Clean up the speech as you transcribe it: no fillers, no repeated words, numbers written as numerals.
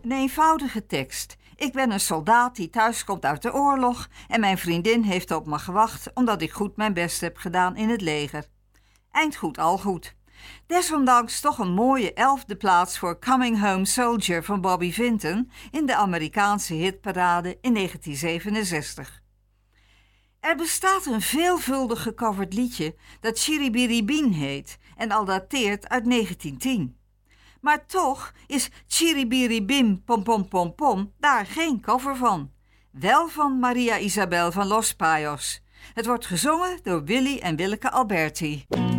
Een eenvoudige tekst. Ik ben een soldaat die thuiskomt uit de oorlog en mijn vriendin heeft op me gewacht omdat ik goed mijn best heb gedaan in het leger. Eind goed, al goed. Desondanks toch een mooie 11e plaats voor Coming Home Soldier van Bobby Vinton in de Amerikaanse hitparade in 1967. Er bestaat een veelvuldig gecoverd liedje dat Chiribiribin heet en al dateert uit 1910. Maar toch is Chiribiribim pom pom pom pom daar geen cover van. Wel van Maria Isabel van Los Payos. Het wordt gezongen door Willy en Willeke Alberti.